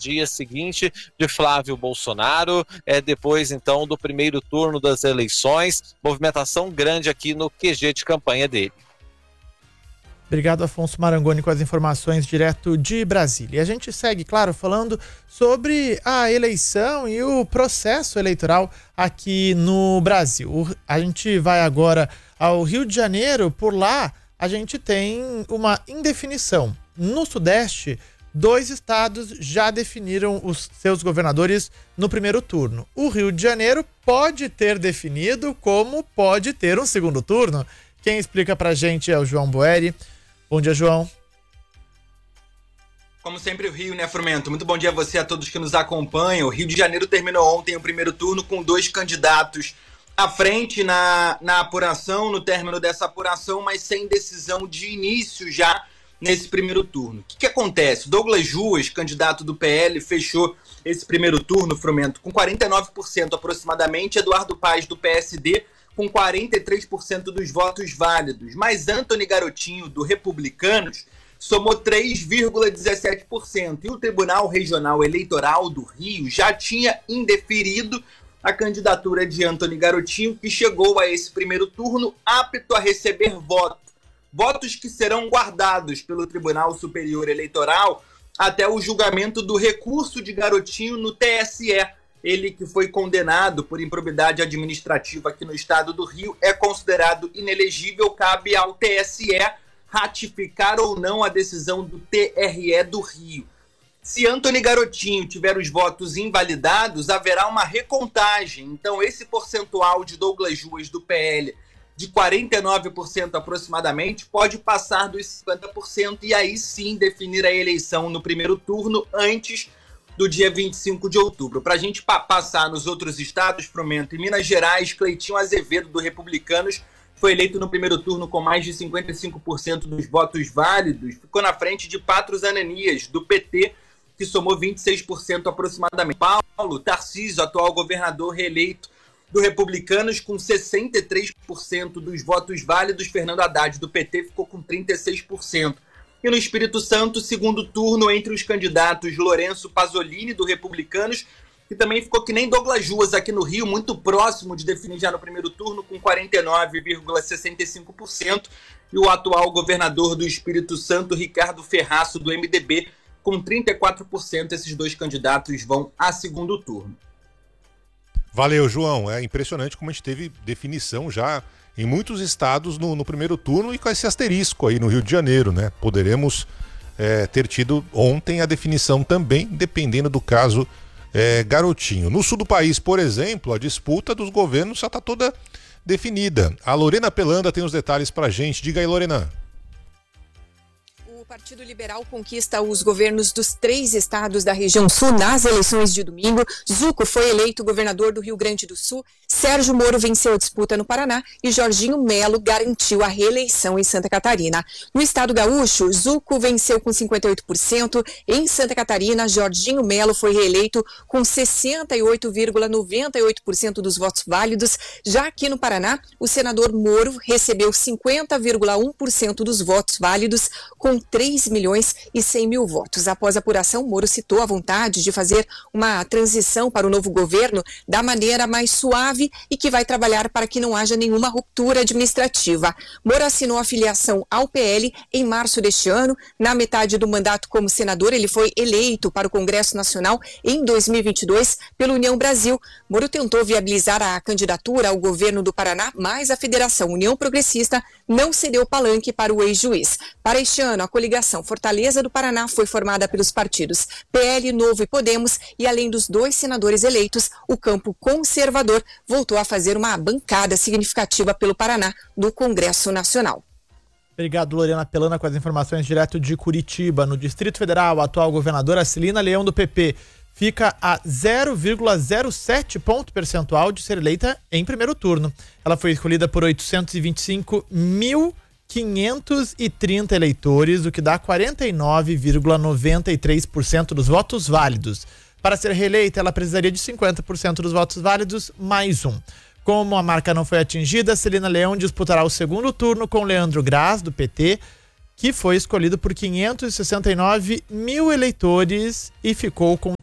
dia seguinte de Flávio Bolsonaro, depois então do primeiro turno das eleições, movimentação grande aqui no QG de campanha dele. Obrigado, Afonso Marangoni, com as informações direto de Brasília. E a gente segue, claro, falando sobre a eleição e o processo eleitoral aqui no Brasil. A gente vai agora ao Rio de Janeiro. Por lá, a gente tem uma indefinição. No Sudeste, 2 estados já definiram os seus governadores no primeiro turno. O Rio de Janeiro pode ter definido, como pode ter um segundo turno. Quem explica pra gente é o João Boeri. Bom dia, João. Como sempre, o Rio, né, Frumento? Muito bom dia a você, a todos que nos acompanham. O Rio de Janeiro terminou ontem o primeiro turno com 2 candidatos à frente na apuração, no término dessa apuração, mas sem decisão de início já nesse primeiro turno. O que acontece? Douglas Ruas, candidato do PL, fechou esse primeiro turno, Frumento, com 49% aproximadamente. Eduardo Paes, do PSD, com 43% dos votos válidos. Mas Antony Garotinho, do Republicanos, somou 3,17%. E o Tribunal Regional Eleitoral do Rio já tinha indeferido a candidatura de Antony Garotinho, que chegou a esse primeiro turno apto a receber votos que serão guardados pelo Tribunal Superior Eleitoral até o julgamento do recurso de Garotinho no TSE. Ele, que foi condenado por improbidade administrativa aqui no estado do Rio, é considerado inelegível. Cabe ao TSE ratificar ou não a decisão do TRE do Rio. Se Antony Garotinho tiver os votos invalidados, haverá uma recontagem. Então, esse percentual de Douglas Ruas, do PL, de 49% aproximadamente, pode passar dos 50% e aí sim definir a eleição no primeiro turno antes do dia 25 de outubro. Para a gente passar nos outros estados, Frumento, em Minas Gerais, Cleitinho Azevedo, do Republicanos, foi eleito no primeiro turno com mais de 55% dos votos válidos, ficou na frente de Patros Ananias, do PT, que somou 26% aproximadamente. Paulo Tarcísio, atual governador reeleito do Republicanos, com 63% dos votos válidos. Fernando Haddad, do PT, ficou com 36%. E no Espírito Santo, segundo turno entre os candidatos Lourenço Pasolini, do Republicanos, que também ficou que nem Douglas Ruas aqui no Rio, muito próximo de definir já no primeiro turno, com 49,65%, e o atual governador do Espírito Santo, Ricardo Ferraço, do MDB, com 34%. Esses 2 candidatos vão a segundo turno. Valeu, João. É impressionante como a gente teve definição já em muitos estados no primeiro turno e com esse asterisco aí no Rio de Janeiro, né? Poderemos ter tido ontem a definição também, dependendo do caso Garotinho. No sul do país, por exemplo, a disputa dos governos já está toda definida. A Lorena Pelanda tem os detalhes pra gente. Diga aí, Lorena. O Partido Liberal conquista os governos dos 3 estados da região sul nas eleições de domingo. Zuco foi eleito governador do Rio Grande do Sul, Sérgio Moro venceu a disputa no Paraná e Jorginho Melo garantiu a reeleição em Santa Catarina. No estado gaúcho, Zuco venceu com 58%. Em Santa Catarina, Jorginho Melo foi reeleito com 68,98% dos votos válidos. Já aqui no Paraná, o senador Moro recebeu 50,1% dos votos válidos, com 3.100.000 votos. Após a apuração, Moro citou a vontade de fazer uma transição para o novo governo da maneira mais suave e que vai trabalhar para que não haja nenhuma ruptura administrativa. Moro assinou a filiação ao PL em março deste ano. Na metade do mandato como senador, ele foi eleito para o Congresso Nacional em 2022 pela União Brasil. Moro tentou viabilizar a candidatura ao governo do Paraná, mas a Federação União Progressista não cedeu palanque para o ex-juiz. Para este ano, a coligação Fortaleza do Paraná foi formada pelos partidos PL, Novo e Podemos, e além dos 2 senadores eleitos, o campo conservador voltou a fazer uma bancada significativa pelo Paraná do Congresso Nacional. Obrigado, Lorena Pelana, com as informações direto de Curitiba. No Distrito Federal, a atual governadora Celina Leão, do PP, fica a 0,07 ponto percentual de ser eleita em primeiro turno. Ela foi escolhida por 825.530 eleitores, o que dá 49,93% dos votos válidos. Para ser reeleita, ela precisaria de 50% dos votos válidos, mais um. Como a marca não foi atingida, Celina Leão disputará o segundo turno com Leandro Graz, do PT, que foi escolhido por 569 mil eleitores e ficou com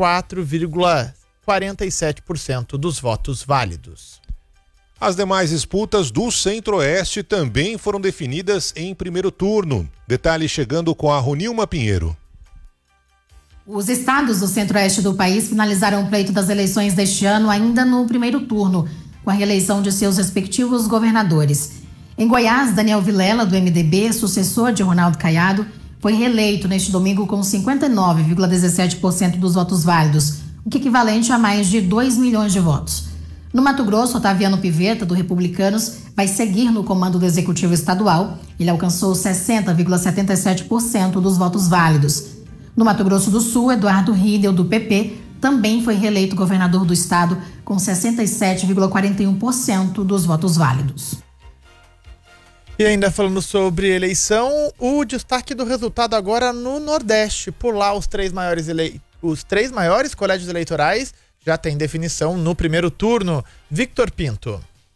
34,47% dos votos válidos. As demais disputas do Centro-Oeste também foram definidas em primeiro turno. Detalhe chegando com a Ronilma Pinheiro. Os estados do Centro-Oeste do país finalizaram o pleito das eleições deste ano ainda no primeiro turno, com a reeleição de seus respectivos governadores. Em Goiás, Daniel Vilela, do MDB, sucessor de Ronaldo Caiado, foi reeleito neste domingo com 59,17% dos votos válidos, o que é equivalente a mais de 2 milhões de votos. No Mato Grosso, Otaviano Pivetta, do Republicanos, vai seguir no comando do Executivo Estadual. Ele alcançou 60,77% dos votos válidos. No Mato Grosso do Sul, Eduardo Riedel, do PP, também foi reeleito governador do estado com 67,41% dos votos válidos. E ainda falando sobre eleição, o destaque do resultado agora no Nordeste. Por lá, os três maiores colégios eleitorais já têm definição no primeiro turno. Victor Pinto.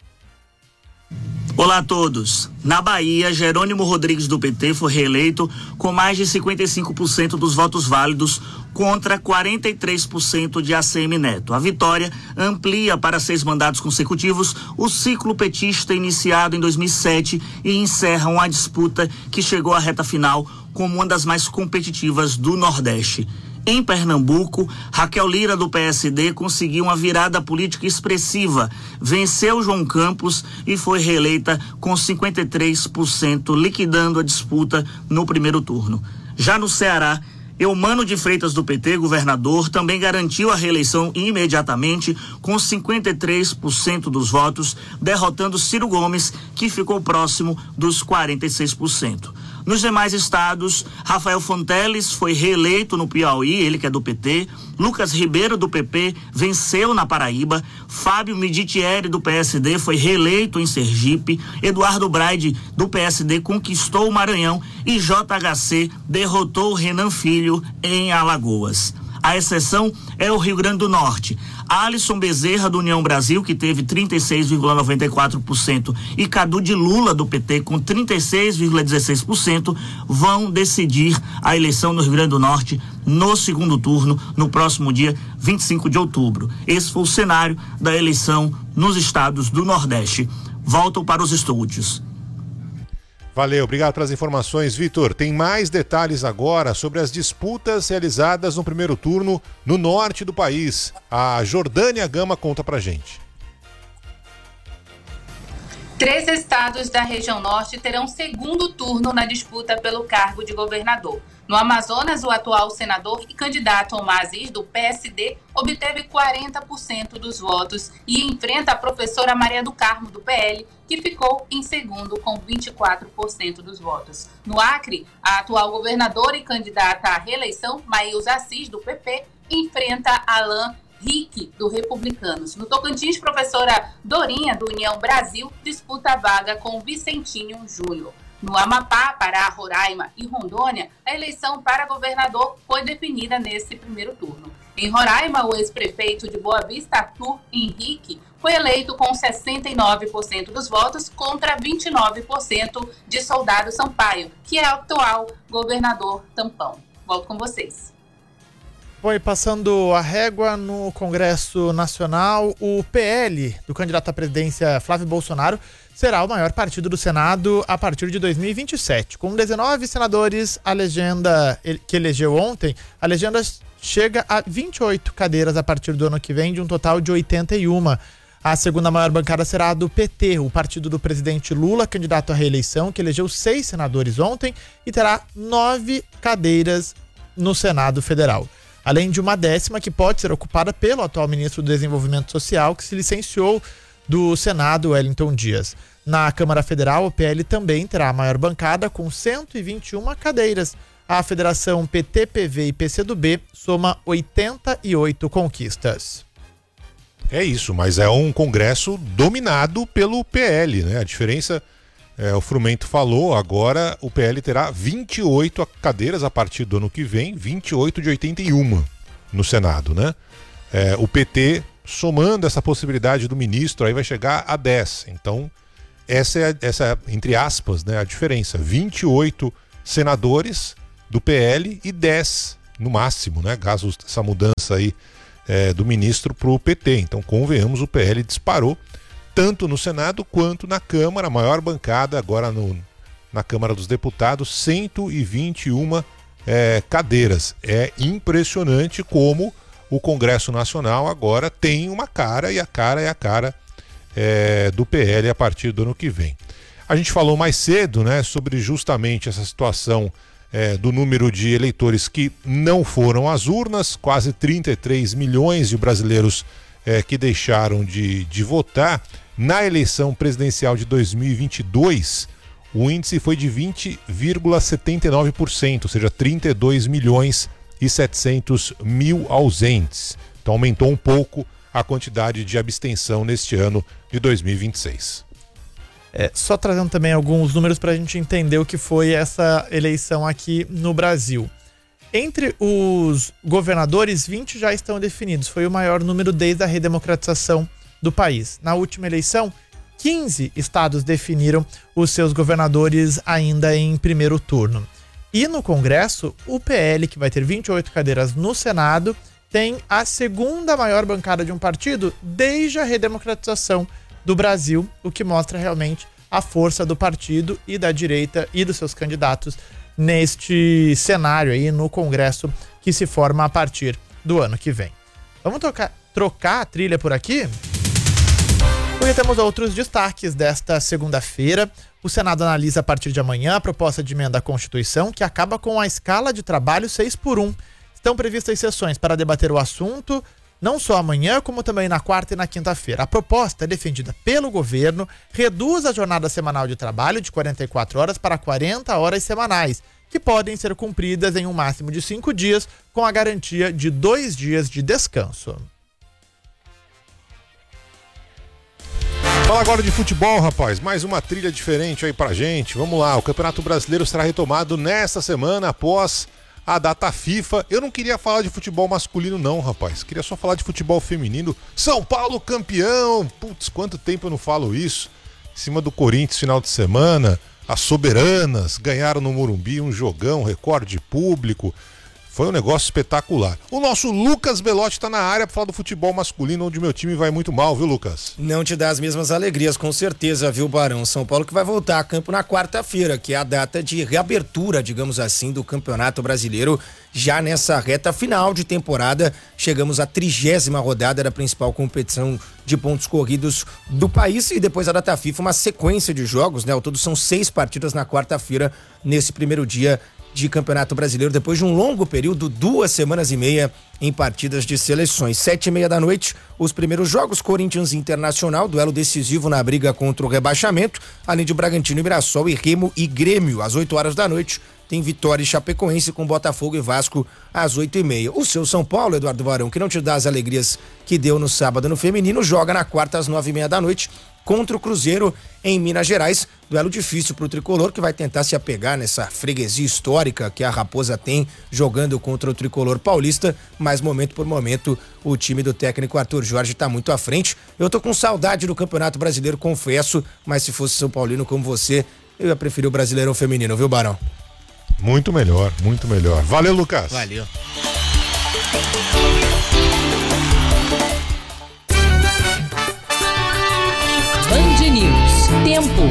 Olá a todos. Na Bahia, Jerônimo Rodrigues do PT foi reeleito com mais de 55% dos votos válidos contra 43% de ACM Neto. A vitória amplia para 6 mandatos consecutivos o ciclo petista iniciado em 2007 e encerra uma disputa que chegou à reta final como uma das mais competitivas do Nordeste. Em Pernambuco, Raquel Lira, do PSD, conseguiu uma virada política expressiva, venceu João Campos e foi reeleita com 53%, liquidando a disputa no primeiro turno. Já no Ceará, Eumano de Freitas, do PT, governador, também garantiu a reeleição imediatamente com 53% dos votos, derrotando Ciro Gomes, que ficou próximo dos 46%. Nos demais estados, Rafael Fonteles foi reeleito no Piauí, ele que é do PT. Lucas Ribeiro, do PP, venceu na Paraíba. Fábio Miditieri, do PSD, foi reeleito em Sergipe. Eduardo Braide, do PSD, conquistou o Maranhão. E JHC derrotou Renan Filho em Alagoas. A exceção é o Rio Grande do Norte. Alisson Bezerra, do União Brasil, que teve 36,94%, e Cadu de Lula, do PT, com 36,16%, vão decidir a eleição no Rio Grande do Norte no segundo turno, no próximo dia 25 de outubro. Esse foi o cenário da eleição nos estados do Nordeste. Volto para os estúdios. Valeu, obrigado pelas informações, Vitor. Tem mais detalhes agora sobre as disputas realizadas no primeiro turno no norte do país. A Jordânia Gama conta pra gente. 3 estados da região norte terão segundo turno na disputa pelo cargo de governador. No Amazonas, o atual senador e candidato Omar Aziz, do PSD, obteve 40% dos votos e enfrenta a professora Maria do Carmo, do PL, que ficou em segundo com 24% dos votos. No Acre, a atual governadora e candidata à reeleição, Maílza Assis, do PP, enfrenta Alain Rick, do Republicanos. No Tocantins, professora Dorinha, do União Brasil, disputa a vaga com Vicentinho Júnior. No Amapá, Pará, Roraima e Rondônia, a eleição para governador foi definida nesse primeiro turno. Em Roraima, o ex-prefeito de Boa Vista, Arthur Henrique, foi eleito com 69% dos votos contra 29% de Soldado Sampaio, que é o atual governador tampão. Volto com vocês. Foi passando a régua no Congresso Nacional, o PL do candidato à presidência Flávio Bolsonaro será o maior partido do Senado a partir de 2027. Com 19 senadores, a legenda que elegeu ontem, a legenda chega a 28 cadeiras a partir do ano que vem, de um total de 81. A segunda maior bancada será a do PT, o partido do presidente Lula, candidato à reeleição, que elegeu 6 senadores ontem e terá 9 cadeiras no Senado Federal. Além de uma 10ª que pode ser ocupada pelo atual ministro do Desenvolvimento Social, que se licenciou do Senado, Wellington Dias. Na Câmara Federal, o PL também terá a maior bancada, com 121 cadeiras. A federação PT, PV e PCdoB soma 88 conquistas. É isso, mas é um congresso dominado pelo PL, né? A diferença, o Frumento falou, agora o PL terá 28 cadeiras a partir do ano que vem, 28 de 81 no Senado, né? O PT, somando essa possibilidade do ministro, aí vai chegar a 10. Então, essa é, entre aspas, né, a diferença. 28 senadores do PL e 10 no máximo, né? Caso essa mudança aí do ministro para o PT. Então, convenhamos, o PL disparou tanto no Senado quanto na Câmara, a maior bancada agora na Câmara dos Deputados, 121 cadeiras. É impressionante como o Congresso Nacional agora tem uma cara, e a cara é a cara do PL a partir do ano que vem. A gente falou mais cedo, né, sobre justamente essa situação do número de eleitores que não foram às urnas, quase 33 milhões de brasileiros que deixaram de votar. Na eleição presidencial de 2022, o índice foi de 20,79%, ou seja, 32 milhões e 700 mil ausentes. Então aumentou um pouco a quantidade de abstenção neste ano de 2026. Só trazendo também alguns números para a gente entender o que foi essa eleição aqui no Brasil. Entre os governadores, 20 já estão definidos. Foi o maior número desde a redemocratização do país. Na última eleição, 15 estados definiram os seus governadores ainda em primeiro turno. E no Congresso, o PL, que vai ter 28 cadeiras no Senado, tem a segunda maior bancada de um partido desde a redemocratização do Brasil, o que mostra realmente a força do partido e da direita e dos seus candidatos neste cenário aí no Congresso que se forma a partir do ano que vem. Vamos trocar a trilha por aqui? Porque temos outros destaques desta segunda-feira. O Senado analisa a partir de amanhã a proposta de emenda à Constituição que acaba com a escala de trabalho 6x1. Estão previstas sessões para debater o assunto não só amanhã, como também na quarta e na quinta-feira. A proposta, defendida pelo governo, reduz a jornada semanal de trabalho de 44 horas para 40 horas semanais, que podem ser cumpridas em um máximo de 5 dias, com a garantia de 2 dias de descanso. Fala agora de futebol, rapaz. Mais uma trilha diferente aí pra gente. Vamos lá, o Campeonato Brasileiro será retomado nesta semana após a data FIFA. Eu não queria falar de futebol masculino não, rapaz. Queria só falar de futebol feminino. São Paulo campeão! Putz, quanto tempo eu não falo isso. Em cima do Corinthians, final de semana. As soberanas ganharam no Morumbi um jogão, recorde público. Foi um negócio espetacular. O nosso Lucas Belotti tá na área para falar do futebol masculino, onde meu time vai muito mal, viu, Lucas? Não te dá as mesmas alegrias, com certeza, viu, Barão? São Paulo que vai voltar a campo na quarta-feira, que é a data de reabertura, digamos assim, do Campeonato Brasileiro. Já nessa reta final de temporada, chegamos à 30ª rodada da principal competição de pontos corridos do país, e depois a data FIFA, uma sequência de jogos, né? Ao todo são 6 partidas na quarta-feira, nesse primeiro dia de Campeonato Brasileiro, depois de um longo período, 2 semanas e meia em partidas de seleções. 7h30 da noite, os primeiros jogos, Corinthians e Internacional, duelo decisivo na briga contra o rebaixamento, além de Bragantino e Mirassol, e Remo e Grêmio. Às 8 horas da noite, tem Vitória e Chapecoense, com Botafogo e Vasco às 8h30. O seu São Paulo, Eduardo Barão, que não te dá as alegrias que deu no sábado no feminino, joga na quarta às 9h30 da noite, contra o Cruzeiro em Minas Gerais. Duelo difícil para o tricolor, que vai tentar se apegar nessa freguesia histórica que a Raposa tem jogando contra o tricolor paulista, mas momento por momento o time do técnico Arthur Jorge está muito à frente. Eu tô com saudade do Campeonato Brasileiro, confesso, mas se fosse São Paulino como você, eu ia preferir o Brasileirão feminino, viu, Barão? Muito melhor, muito melhor. Valeu, Lucas. Valeu. Band News. Tempo.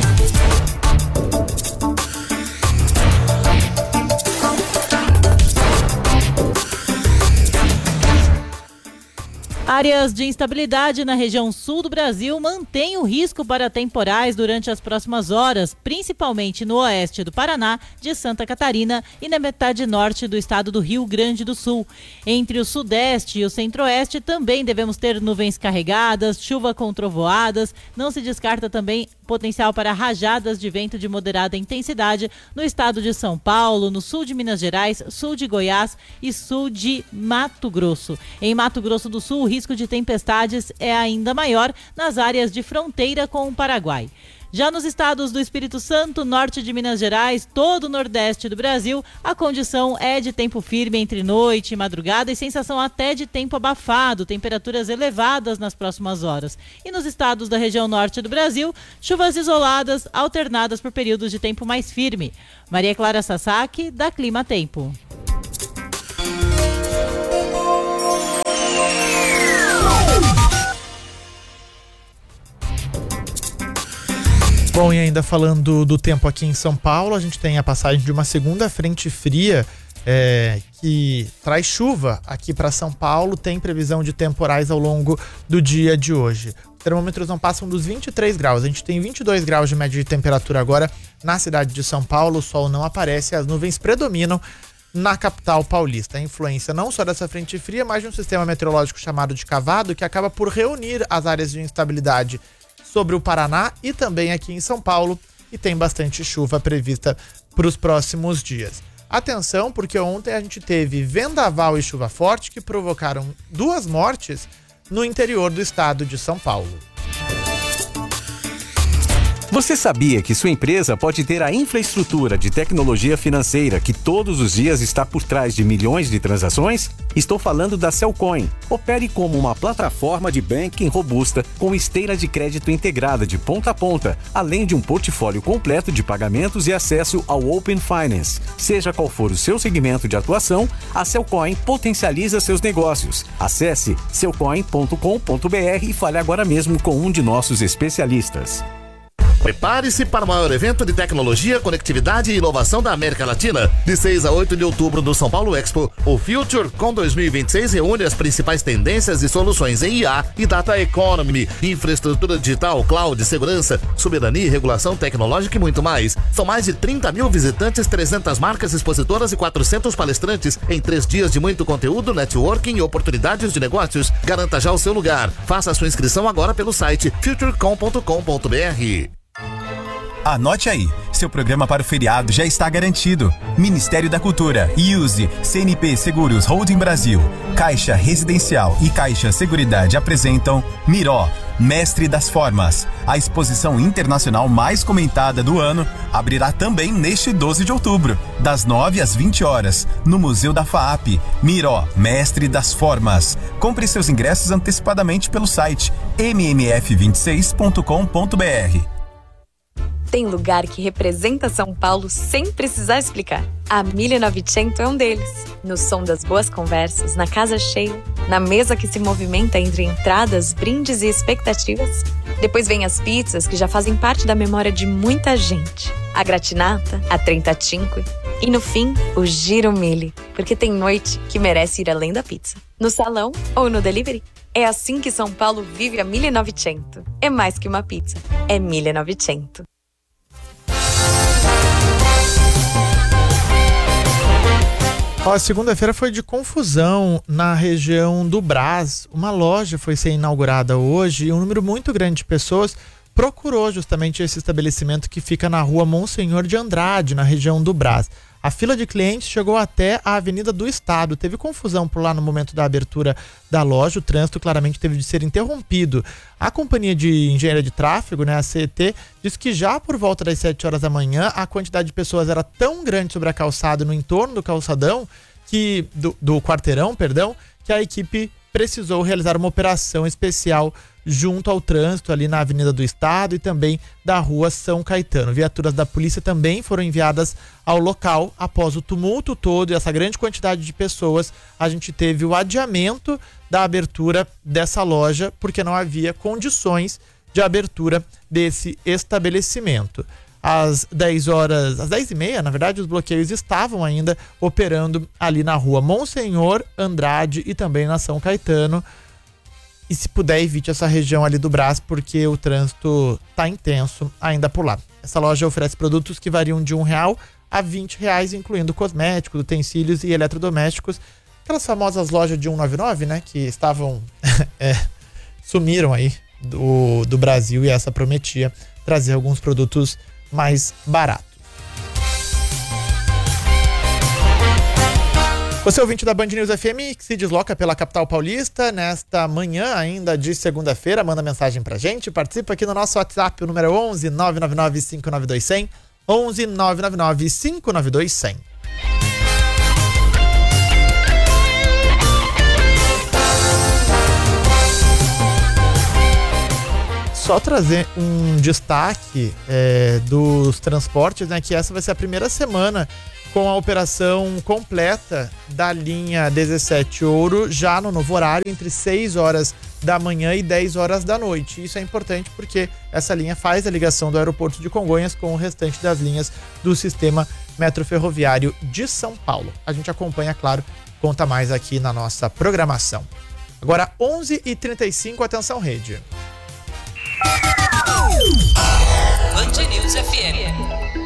Áreas de instabilidade na região sul do Brasil mantêm o risco para temporais durante as próximas horas, principalmente no oeste do Paraná, de Santa Catarina e na metade norte do estado do Rio Grande do Sul. Entre o sudeste e o centro-oeste também devemos ter nuvens carregadas, chuva com trovoadas. Não se descarta também potencial para rajadas de vento de moderada intensidade no estado de São Paulo, no sul de Minas Gerais, sul de Goiás e sul de Mato Grosso. Em Mato Grosso do Sul, o risco de tempestades é ainda maior nas áreas de fronteira com o Paraguai. Já nos estados do Espírito Santo, norte de Minas Gerais, todo o nordeste do Brasil, a condição é de tempo firme entre noite e madrugada e sensação até de tempo abafado, temperaturas elevadas nas próximas horas. E nos estados da região norte do Brasil, chuvas isoladas alternadas por períodos de tempo mais firme. Maria Clara Sasaki, da Clima Tempo. Bom, e ainda falando do tempo aqui em São Paulo, a gente tem a passagem de uma segunda frente fria que traz chuva aqui para São Paulo, tem previsão de temporais ao longo do dia de hoje. Os termômetros não passam dos 23 graus, a gente tem 22 graus de média de temperatura agora na cidade de São Paulo, o sol não aparece, as nuvens predominam na capital paulista. A influência não só dessa frente fria, mas de um sistema meteorológico chamado de cavado, que acaba por reunir as áreas de instabilidade sobre o Paraná e também aqui em São Paulo, e tem bastante chuva prevista para os próximos dias. Atenção, porque ontem a gente teve vendaval e chuva forte que provocaram 2 mortes no interior do estado de São Paulo. Você sabia que sua empresa pode ter a infraestrutura de tecnologia financeira que todos os dias está por trás de milhões de transações? Estou falando da Cellcoin. Opere como uma plataforma de banking robusta com esteira de crédito integrada de ponta a ponta, além de um portfólio completo de pagamentos e acesso ao Open Finance. Seja qual for o seu segmento de atuação, a Cellcoin potencializa seus negócios. Acesse cellcoin.com.br e fale agora mesmo com um de nossos especialistas. Prepare-se para o maior evento de tecnologia, conectividade e inovação da América Latina. De 6 a 8 de outubro no São Paulo Expo, o FutureCon 2026 reúne as principais tendências e soluções em IA e Data Economy, infraestrutura digital, cloud, segurança, soberania e regulação tecnológica e muito mais. São mais de 30 mil visitantes, 300 marcas expositoras e 400 palestrantes em 3 dias de muito conteúdo, networking e oportunidades de negócios. Garanta já o seu lugar. Faça a sua inscrição agora pelo site futurecon.com.br. Anote aí, seu programa para o feriado já está garantido. Ministério da Cultura, IUSE, CNP Seguros Holding Brasil, Caixa Residencial e Caixa Seguridade apresentam Miró, Mestre das Formas. A exposição internacional mais comentada do ano abrirá também neste 12 de outubro, das 9 às 20 horas, no Museu da FAAP. Miró, Mestre das Formas. Compre seus ingressos antecipadamente pelo site mmf26.com.br. Tem lugar que representa São Paulo sem precisar explicar. A 1900 é um deles. No som das boas conversas, na casa cheia, na mesa que se movimenta entre entradas, brindes e expectativas. Depois vem as pizzas que já fazem parte da memória de muita gente. A gratinata, a 35 e no fim, o Giro Mille, porque tem noite que merece ir além da pizza. No salão ou no delivery. É assim que São Paulo vive a 1900. É mais que uma pizza, é 1900. A segunda-feira foi de confusão na região do Brás. Uma loja foi ser inaugurada hoje e um número muito grande de pessoas procurou justamente esse estabelecimento que fica na rua Monsenhor de Andrade, na região do Brás. A fila de clientes chegou até a Avenida do Estado. Teve confusão por lá no momento da abertura da loja. O trânsito claramente teve de ser interrompido. A Companhia de Engenharia de Tráfego, né, a CET, diz que já por volta das 7 horas da manhã a quantidade de pessoas era tão grande sobre a calçada, no entorno do calçadão, do quarteirão, que a equipe precisou realizar uma operação especial junto ao trânsito ali na Avenida do Estado e também da Rua São Caetano. Viaturas da polícia também foram enviadas ao local. Após o tumulto todo e essa grande quantidade de pessoas, a gente teve o adiamento da abertura dessa loja porque não havia condições de abertura desse estabelecimento. Às 10h30, na verdade, os bloqueios estavam ainda operando ali na Rua Monsenhor Andrade e também na São Caetano. E se puder, evite essa região ali do Brás, porque o trânsito tá intenso ainda por lá. Essa loja oferece produtos que variam de R$1 a R$20, incluindo cosméticos, utensílios e eletrodomésticos. Aquelas famosas lojas de 199, né? Que estavam... sumiram aí do Brasil, e essa prometia trazer alguns produtos mais baratos. Você ouvinte da Band News FM que se desloca pela capital paulista nesta manhã ainda de segunda-feira, manda mensagem pra gente, participa aqui no nosso WhatsApp, o número 11 999 592 100, 11 999 592 100. Só trazer um destaque dos transportes, né, que essa vai ser a primeira semana com a operação completa da linha 17 Ouro, já no novo horário, entre 6 horas da manhã e 10 horas da noite. Isso é importante porque essa linha faz a ligação do aeroporto de Congonhas com o restante das linhas do sistema metroferroviário de São Paulo. A gente acompanha, claro, conta mais aqui na nossa programação. Agora, 11h35, atenção rede. Band News FM.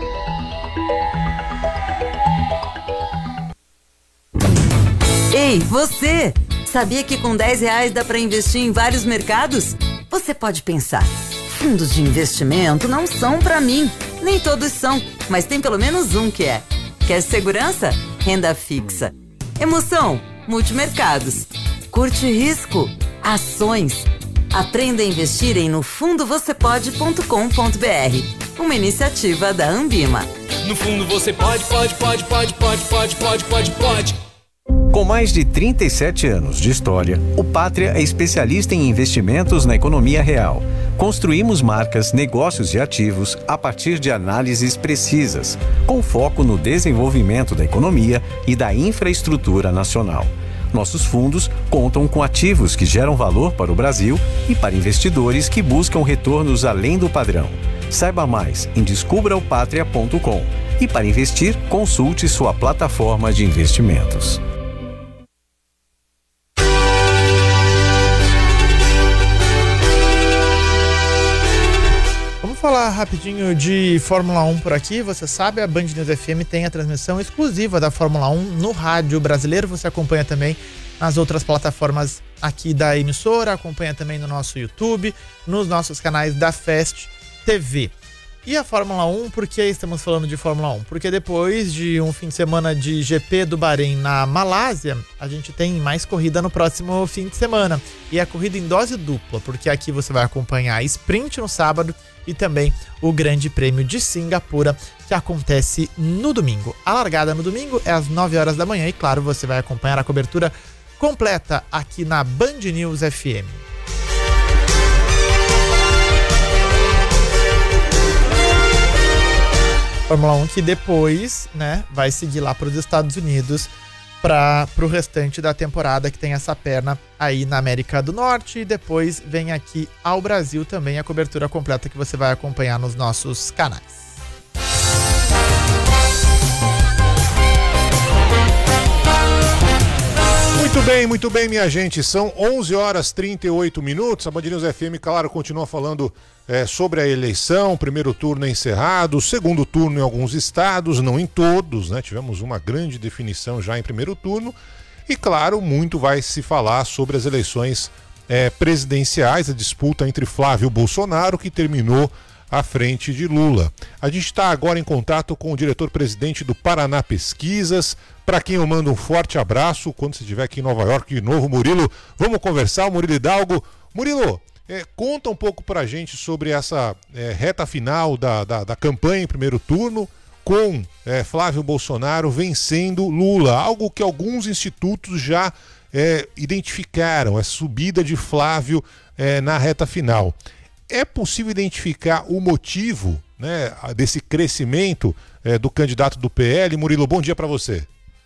Ei, você! Sabia que com R$10 dá para investir em vários mercados? Você pode pensar, fundos de investimento não são para mim. Nem todos são, mas tem pelo menos um que é. Quer segurança? Renda fixa. Emoção? Multimercados. Curte risco? Ações. Aprenda a investir em nofundovocepode.com.br. Uma iniciativa da Ambima. No fundo você pode. Com mais de 37 anos de história, o Pátria é especialista em investimentos na economia real. Construímos marcas, negócios e ativos a partir de análises precisas, com foco no desenvolvimento da economia e da infraestrutura nacional. Nossos fundos contam com ativos que geram valor para o Brasil e para investidores que buscam retornos além do padrão. Saiba mais em descubraopatria.com e para investir, consulte sua plataforma de investimentos. Vamos falar rapidinho de Fórmula 1 por aqui. Você sabe, a Band News FM tem a transmissão exclusiva da Fórmula 1 no rádio brasileiro. Você acompanha também nas outras plataformas aqui da emissora, acompanha também no nosso YouTube, nos nossos canais da Fast TV. E a Fórmula 1, por que estamos falando de Fórmula 1? Porque depois de um fim de semana de GP do Bahrein na Malásia, a gente tem mais corrida no próximo fim de semana. E é corrida em dose dupla, porque aqui você vai acompanhar a sprint no sábado e também o Grande Prêmio de Singapura, que acontece no domingo. A largada no domingo é às 9 horas da manhã e, claro, você vai acompanhar a cobertura completa aqui na Band News FM. Fórmula 1 que depois, né, vai seguir lá para os Estados Unidos para o restante da temporada, que tem essa perna aí na América do Norte, e depois vem aqui ao Brasil também a cobertura completa que você vai acompanhar nos nossos canais. Muito bem, minha gente. São 11 horas 38 minutos. A Band News FM, claro, continua falando sobre a eleição. Primeiro turno encerrado, segundo turno em alguns estados, não em todos, né? Tivemos uma grande definição já em primeiro turno. E, claro, muito vai se falar sobre as eleições presidenciais, a disputa entre Flávio Bolsonaro, que terminou à frente de Lula. A gente está agora em contato com o diretor-presidente do Paraná Pesquisas, para quem eu mando um forte abraço quando você estiver aqui em Nova York de novo, Murilo. Vamos conversar, o Murilo Hidalgo. Murilo, conta um pouco para a gente sobre essa reta final da campanha em primeiro turno, com Flávio Bolsonaro vencendo Lula, algo que alguns institutos já identificaram, a subida de Flávio na reta final. É possível identificar o motivo, né, desse crescimento do candidato do PL? Murilo, bom dia para você.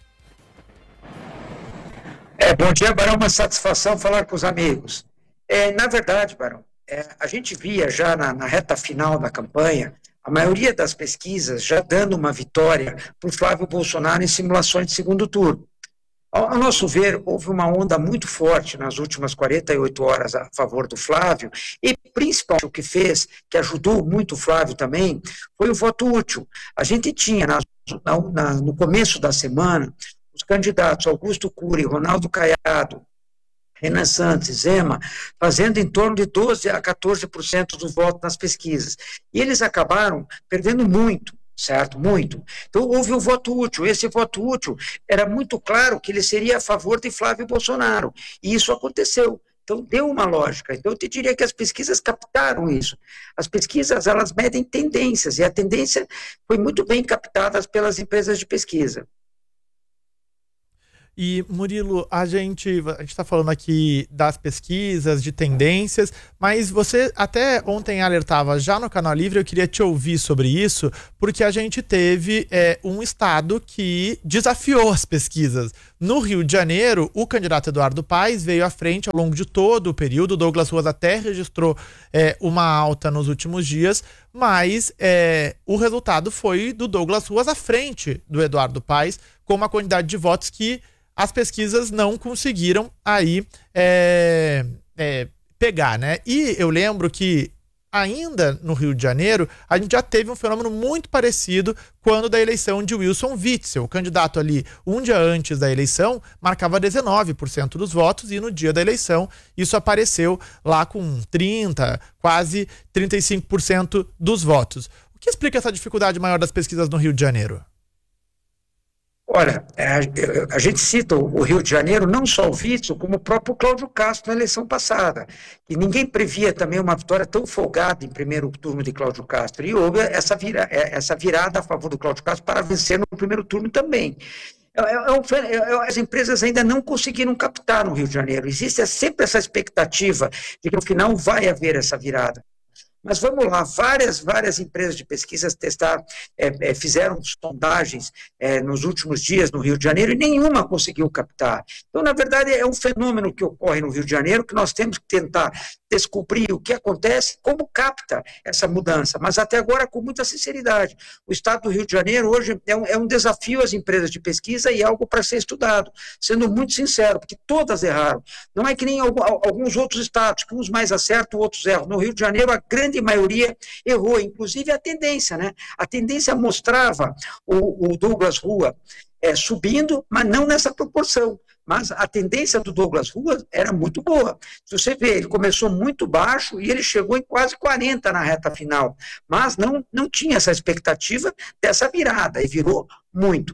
Bom dia, Barão, uma satisfação falar com os amigos. Na verdade, Barão, a gente via já na reta final da campanha, a maioria das pesquisas já dando uma vitória para o Flávio Bolsonaro em simulações de segundo turno. Ao nosso ver, houve uma onda muito forte nas últimas 48 horas a favor do Flávio, e principalmente o que fez, que ajudou muito o Flávio também, foi o voto útil. A gente tinha, no começo da semana, os candidatos Augusto Cury, Ronaldo Caiado, Renan Santos, Zema, fazendo em torno de 12% a 14% do voto nas pesquisas. E eles acabaram perdendo muito, certo? Muito. Então houve um voto útil. Esse voto útil era muito claro que ele seria a favor de Flávio Bolsonaro. E isso aconteceu. Então deu uma lógica. Então eu te diria que as pesquisas captaram isso. As pesquisas, elas medem tendências, e a tendência foi muito bem captada pelas empresas de pesquisa. E, Murilo, a gente está falando aqui das pesquisas, de tendências, mas você até ontem alertava já no Canal Livre, eu queria te ouvir sobre isso, porque a gente teve um estado que desafiou as pesquisas. No Rio de Janeiro, o candidato Eduardo Paes veio à frente ao longo de todo o período, Douglas Ruas até registrou uma alta nos últimos dias, mas o resultado foi do Douglas Ruas à frente do Eduardo Paes, com uma quantidade de votos que as pesquisas não conseguiram aí pegar, né? E eu lembro que ainda no Rio de Janeiro, a gente já teve um fenômeno muito parecido quando da eleição de Wilson Witzel. O candidato ali, um dia antes da eleição, marcava 19% dos votos e no dia da eleição isso apareceu lá com 30%, quase 35% dos votos. O que explica essa dificuldade maior das pesquisas no Rio de Janeiro? Olha, a gente cita o Rio de Janeiro, não só o Witzel, como o próprio Cláudio Castro na eleição passada. E ninguém previa também uma vitória tão folgada em primeiro turno de Cláudio Castro. E houve essa virada a favor do Cláudio Castro para vencer no primeiro turno também. As empresas ainda não conseguiram captar no Rio de Janeiro. Existe sempre essa expectativa de que no final vai haver essa virada. Mas vamos lá, várias empresas de pesquisas fizeram sondagens nos últimos dias no Rio de Janeiro e nenhuma conseguiu captar. Então, na verdade, é um fenômeno que ocorre no Rio de Janeiro que nós temos que tentar descobrir o que acontece, como capta essa mudança, mas até agora com muita sinceridade. O Estado do Rio de Janeiro hoje é um desafio às empresas de pesquisa e algo para ser estudado, sendo muito sincero, porque todas erraram. Não é que nem alguns outros estados, que uns mais acertam, outros erram. No Rio de Janeiro, a grande maioria errou, inclusive a tendência, né? A tendência mostrava o Douglas Ruas subindo, mas não nessa proporção. Mas a tendência do Douglas Ruas era muito boa. Se você vê, ele começou muito baixo e ele chegou em quase 40 na reta final. Mas não tinha essa expectativa dessa virada, e virou muito.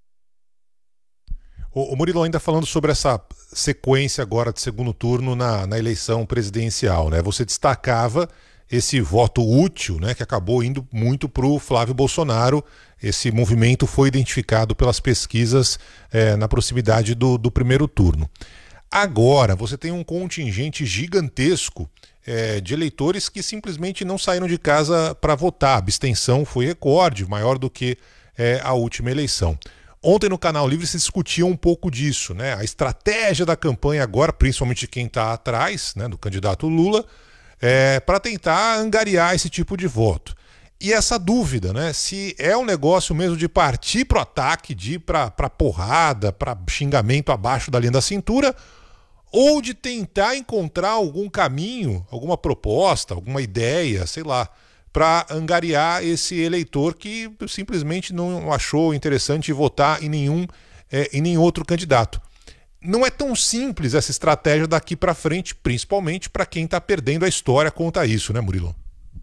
O Murilo, ainda falando sobre essa sequência agora de segundo turno na eleição presidencial, né? Você destacava esse voto útil, né, que acabou indo muito para o Flávio Bolsonaro. Esse movimento foi identificado pelas pesquisas na proximidade do primeiro turno. Agora, você tem um contingente gigantesco de eleitores que simplesmente não saíram de casa para votar. A abstenção foi recorde, maior do que a última eleição. Ontem no Canal Livre se discutia um pouco disso, né? A estratégia da campanha agora, principalmente de quem está atrás, né, do candidato Lula, para tentar angariar esse tipo de voto. E essa dúvida, né? Se é um negócio mesmo de partir para o ataque, de ir para porrada, para xingamento abaixo da linha da cintura, ou de tentar encontrar algum caminho, alguma proposta, alguma ideia, sei lá, para angariar esse eleitor que simplesmente não achou interessante votar em nenhum outro candidato. Não é tão simples essa estratégia daqui para frente, principalmente para quem está perdendo a história conta isso, né, Murilo?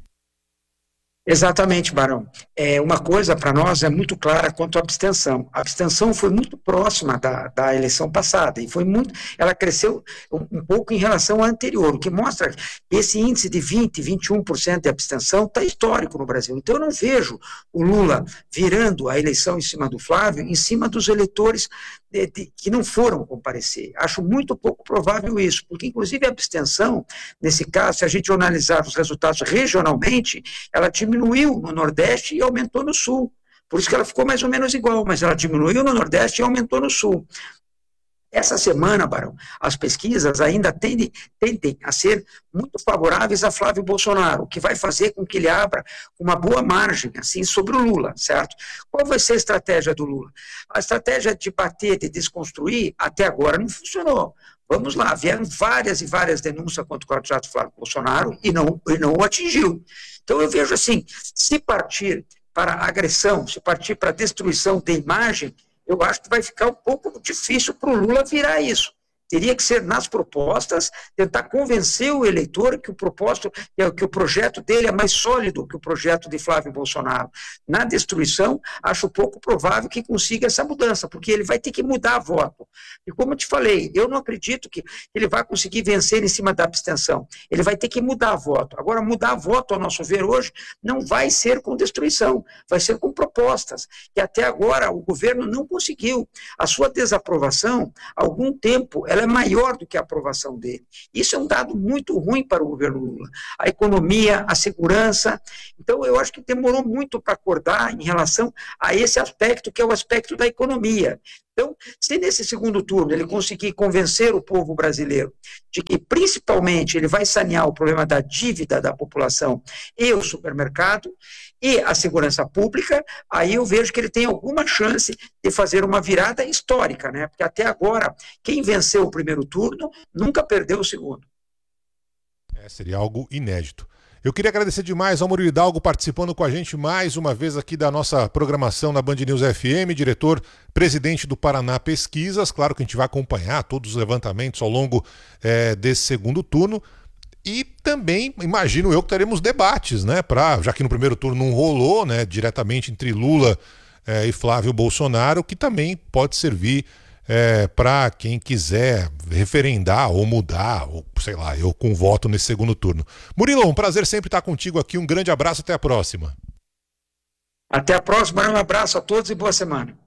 Exatamente, Barão. Uma coisa para nós é muito clara quanto à abstenção. A abstenção foi muito próxima da eleição passada e ela cresceu um pouco em relação à anterior, o que mostra que esse índice de 21% de abstenção está histórico no Brasil. Então eu não vejo o Lula virando a eleição em cima do Flávio, em cima dos eleitores que não foram comparecer. Acho muito pouco provável isso, porque inclusive a abstenção, nesse caso, se a gente analisar os resultados regionalmente, ela diminuiu no Nordeste e aumentou no Sul. Por isso que ela ficou mais ou menos igual, mas ela diminuiu no Nordeste e aumentou no Sul. Essa semana, Barão, as pesquisas ainda tendem a ser muito favoráveis a Flávio Bolsonaro, o que vai fazer com que ele abra uma boa margem assim, sobre o Lula, certo? Qual vai ser a estratégia do Lula? A estratégia de bater, de desconstruir, até agora não funcionou. Vamos lá, vieram várias e várias denúncias contra o candidato Flávio Bolsonaro e não o atingiu. Então eu vejo assim, se partir para a agressão, se partir para a destruição da imagem, eu acho que vai ficar um pouco difícil para o Lula virar isso. Teria que ser nas propostas, tentar convencer o eleitor que o projeto dele é mais sólido que o projeto de Flávio Bolsonaro. Na destruição, acho pouco provável que consiga essa mudança, porque ele vai ter que mudar voto. E como eu te falei, eu não acredito que ele vai conseguir vencer em cima da abstenção. Ele vai ter que mudar voto. Agora, mudar voto, ao nosso ver hoje, não vai ser com destruição, vai ser com propostas, que até agora o governo não conseguiu. A sua desaprovação, há algum tempo, ela é maior do que a aprovação dele. Isso é um dado muito ruim para o governo Lula. A economia, a segurança. Então, eu acho que demorou muito para acordar em relação a esse aspecto, que é o aspecto da economia. Então, se nesse segundo turno ele conseguir convencer o povo brasileiro de que, principalmente, ele vai sanear o problema da dívida da população e o supermercado e a segurança pública, aí eu vejo que ele tem alguma chance de fazer uma virada histórica, né? Porque até agora, quem venceu o primeiro turno nunca perdeu o segundo. Seria algo inédito. Eu queria agradecer demais ao Murilo Hidalgo participando com a gente mais uma vez aqui da nossa programação na Band News FM, diretor-presidente do Paraná Pesquisas. Claro que a gente vai acompanhar todos os levantamentos ao longo desse segundo turno. E também, imagino eu, que teremos debates, né? Já que no primeiro turno não rolou, né, diretamente entre Lula e Flávio Bolsonaro, que também pode servir para quem quiser referendar ou mudar, ou sei lá, eu com voto nesse segundo turno. Murilo, um prazer sempre estar contigo aqui. Um grande abraço, até a próxima. Até a próxima, um abraço a todos e boa semana.